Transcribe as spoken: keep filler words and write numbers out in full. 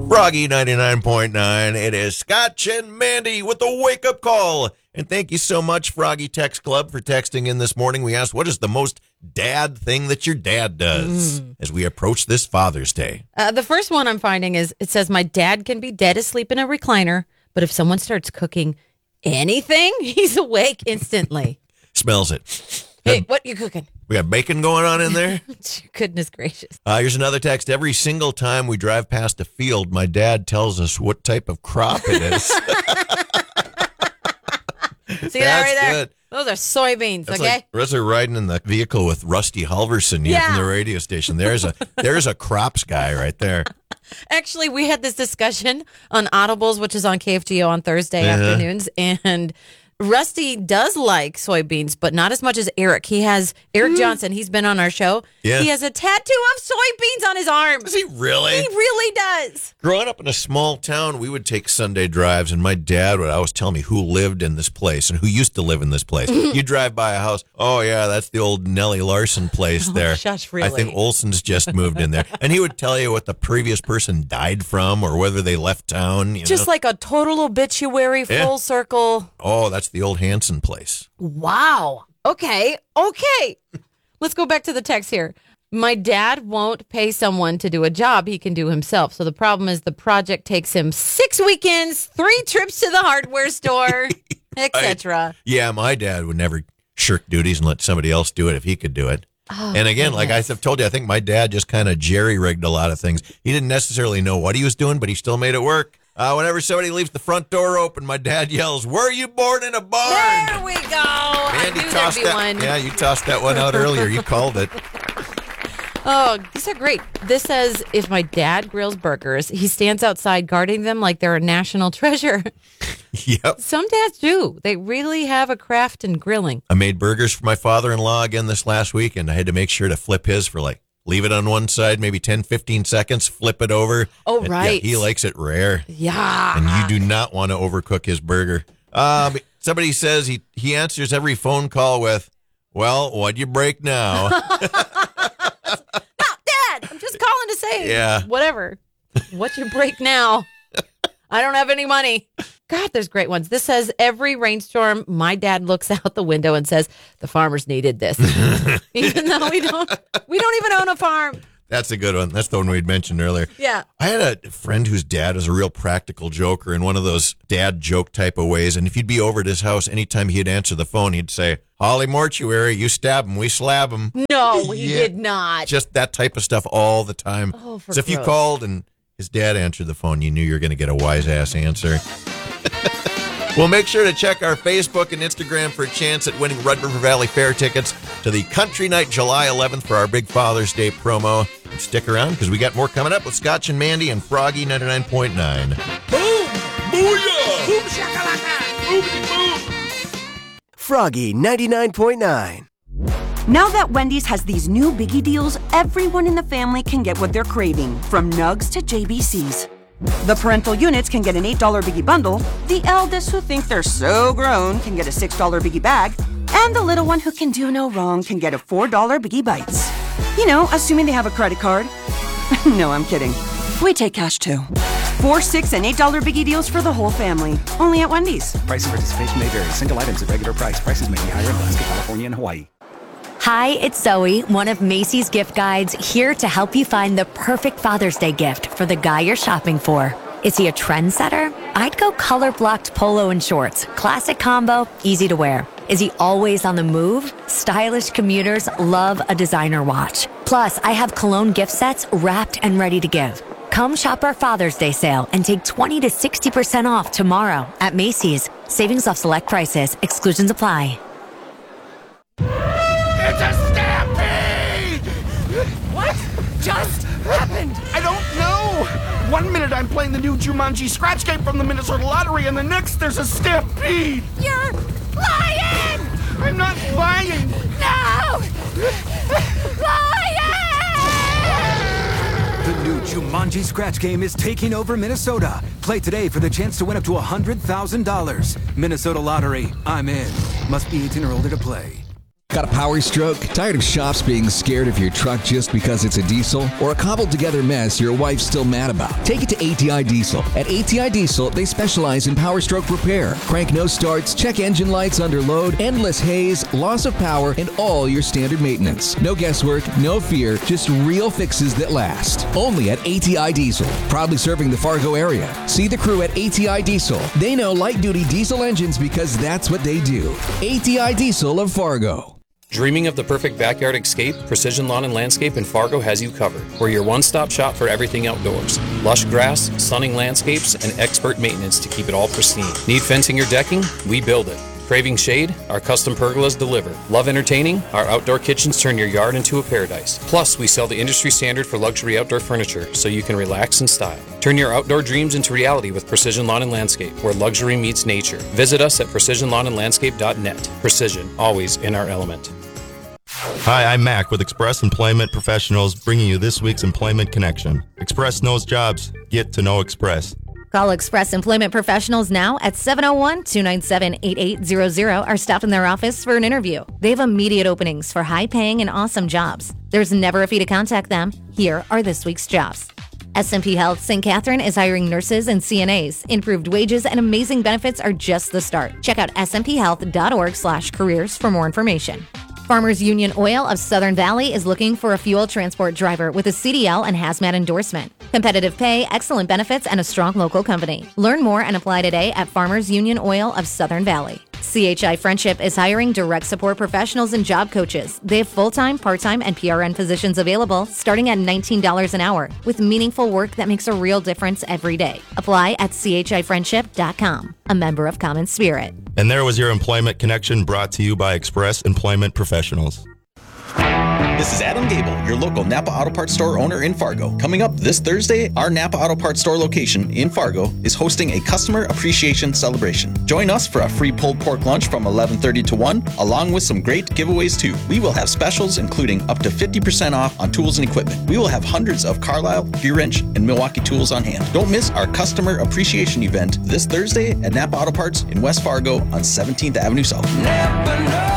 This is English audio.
Froggy ninety-nine point nine. It is Scotch and Mandy with the wake-up call. And thank you so much, Froggy Text Club, for texting in this morning. We asked, what is the most dad thing that your dad does mm. as we approach this Father's Day? Uh, the first one I'm finding is, it says, my dad can be dead asleep in a recliner, but if someone starts cooking anything, he's awake instantly. Smells it. Hey, what you cooking? We got bacon going on in there? Goodness gracious. Uh, here's another text. Every single time we drive past a field, my dad tells us what type of crop it is. See that right there? Good. Those are soybeans, That's okay? Like, that's like riding in the vehicle with Rusty Halverson yeah. from the radio station. There's a there's a crops guy right there. Actually, we had this discussion on Audibles, which is on K F G O on Thursday uh-huh. afternoons, and Rusty does like soybeans, but not as much as Eric. He has, Eric mm. Johnson, he's been on our show. Yeah. He has a tattoo of soybeans on his arm. Does he really? He really does. Growing up in a small town, we would take Sunday drives, and my dad would always tell me who lived in this place and who used to live in this place. You drive by a house, oh, yeah, that's the old Nellie Larson place there. Oh, shush, really? I think Olson's just moved in there. And he would tell you what the previous person died from or whether they left town. You just know? Like a total obituary, full yeah. circle. Oh, that's the old Hanson place. Wow. Okay. Okay. Let's go back to the text here. My dad won't pay someone to do a job he can do himself. So the problem is the project takes him six weekends, three trips to the hardware store, et cetera. Yeah, my dad would never shirk duties and let somebody else do it if he could do it. Oh, and again, goodness. Like I've told you, I think my dad just kind of jerry-rigged a lot of things. He didn't necessarily know what he was doing, but he still made it work. Uh, whenever somebody leaves the front door open, my dad yells, "Were you born in a barn?" There we go. Andy I knew tossed there'd be that, one. Yeah, you tossed that one out earlier. You called it. Oh, these are great. This says, if my dad grills burgers, he stands outside guarding them like they're a national treasure. Yep. Some dads do. They really have a craft in grilling. I made burgers for my father-in-law again this last week, and I had to make sure to flip his for like, leave it on one side, maybe ten, fifteen seconds, flip it over. Oh, and, right. Yeah, he likes it rare. Yeah. And you do not want to overcook his burger. Um, somebody says he, he answers every phone call with, well, what'd you break now? Oh, Dad, I'm just calling to say yeah. whatever. What's your break now? I don't have any money. God, there's great ones. This says, every rainstorm, my dad looks out the window and says, the farmers needed this. Even though we don't, we don't even own a farm. That's a good one. That's the one we'd mentioned earlier. Yeah. I had a friend whose dad was a real practical joker in one of those dad joke type of ways. And if you'd be over at his house, anytime he'd answer the phone, he'd say, Holly Mortuary, you stab him, we slab him. No, he yeah. did not. Just that type of stuff all the time. Oh, for so if gross. you called and his dad answered the phone, you knew you were going to get a wise-ass answer. Well, make sure to check our Facebook and Instagram for a chance at winning Red River Valley Fair tickets to the Country Night July eleventh for our big Father's Day promo. And stick around because we got more coming up with Scotch and Mandy and Froggy ninety-nine point nine. Boom! Booyah! Boom shakalaka! Boom boom! Froggy ninety-nine point nine. Now that Wendy's has these new biggie deals, everyone in the family can get what they're craving, from nugs to J B Cs. The parental units can get an eight dollar biggie bundle, the eldest who think they're so grown can get a six dollar biggie bag, and the little one who can do no wrong can get a four dollar biggie bites. You know, assuming they have a credit card. No, I'm kidding. We take cash too. Four, six, and eight dollar biggie deals for the whole family. Only at Wendy's. Price and participation may vary. Single items at regular price. Prices may be higher in Alaska, California, and Hawaii. Hi, it's Zoe, one of Macy's gift guides, here to help you find the perfect Father's Day gift for the guy you're shopping for. Is he a trendsetter? I'd go color-blocked polo and shorts. Classic combo, easy to wear. Is he always on the move? Stylish commuters love a designer watch. Plus, I have cologne gift sets wrapped and ready to give. Come shop our Father's Day sale and take twenty to sixty percent off tomorrow at Macy's. Savings off select prices. Exclusions apply. It's a stampede! What just happened? I don't know. One minute I'm playing the new Jumanji scratch game from the Minnesota Lottery, and the next there's a stampede. You're lying! I'm not lying. No! Lying! The new Jumanji scratch game is taking over Minnesota. Play today for the chance to win up to one hundred thousand dollars. Minnesota Lottery. I'm in. Must be eighteen or older to play. Got a power stroke? Tired of shops being scared of your truck just because it's a diesel? Or a cobbled together mess your wife's still mad about? Take it to A T I Diesel. At A T I Diesel, they specialize in power stroke repair, crank no starts, check engine lights under load, endless haze, loss of power, and all your standard maintenance. No guesswork, no fear, just real fixes that last. Only at A T I Diesel. Proudly serving the Fargo area. See the crew at A T I Diesel. They know light-duty diesel engines because that's what they do. A T I Diesel of Fargo. Dreaming of the perfect backyard escape? Precision Lawn and Landscape in Fargo has you covered. We're your one-stop shop for everything outdoors. Lush grass, stunning landscapes, and expert maintenance to keep it all pristine. Need fencing or decking? We build it. Craving shade? Our custom pergolas deliver. Love entertaining? Our outdoor kitchens turn your yard into a paradise. Plus, we sell the industry standard for luxury outdoor furniture so you can relax in style. Turn your outdoor dreams into reality with Precision Lawn and Landscape, where luxury meets nature. Visit us at precision lawn and landscape dot net. Precision, always in our element. Hi, I'm Mac with Express Employment Professionals, bringing you this week's Employment Connection. Express knows jobs. Get to know Express. Call Express Employment Professionals now at seven oh one, two nine seven, eight eight zero zero or stop in their office for an interview. They have immediate openings for high-paying and awesome jobs. There's never a fee to contact them. Here are this week's jobs. S and P Health Saint Catherine is hiring nurses and C N As. Improved wages and amazing benefits are just the start. Check out s m p health dot org slash careers for more information. Farmers Union Oil of Southern Valley is looking for a fuel transport driver with a C D L and hazmat endorsement. Competitive pay, excellent benefits, and a strong local company. Learn more and apply today at Farmers Union Oil of Southern Valley. C H I Friendship is hiring direct support professionals and job coaches. They have full-time, part-time, and P R N positions available starting at nineteen dollars an hour with meaningful work that makes a real difference every day. Apply at c h i friendship dot com, a member of Common Spirit. And there was your Employment Connection brought to you by Express Employment Professionals. This is Adam Gable, your local Napa Auto Parts store owner in Fargo. Coming up this Thursday, our Napa Auto Parts store location in Fargo is hosting a customer appreciation celebration. Join us for a free pulled pork lunch from eleven thirty to one, along with some great giveaways too. We will have specials including up to fifty percent off on tools and equipment. We will have hundreds of Carlisle, Gear Wrench, and Milwaukee tools on hand. Don't miss our customer appreciation event this Thursday at Napa Auto Parts in West Fargo on seventeenth Avenue South. Napa